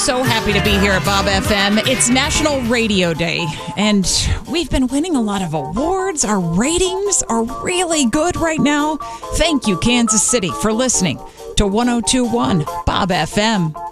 So happy to be here at Bob FM. It's National Radio Day, and we've been winning a lot of awards. Our ratings are really good right now. Thank you, Kansas City, for listening to 102.1 Bob FM.